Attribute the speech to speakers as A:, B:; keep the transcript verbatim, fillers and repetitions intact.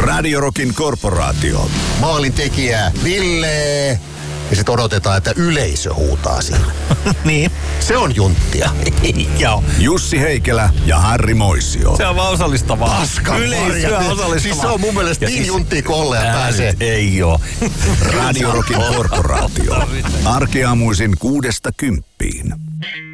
A: Radio Rockin korporaatio.
B: Maalintekijä Ville. Ja sitten odotetaan, että yleisö huutaa siinä.
C: Niin.
B: Se on junttia.
C: Joo.
A: Jussi Heikelä ja Harri Moisio.
C: Se on vaan osallistavaa.
B: Paskan
C: Yleisöä
B: marjat.
C: osallistavaa.
B: Siis se on mun mielestä
C: Ja
B: niin
C: siis-
B: junttia kolleen pääsee.
C: Ei oo.
A: Radio Rockin korporaatio. Arkiaamuisin kuudesta kymppiin.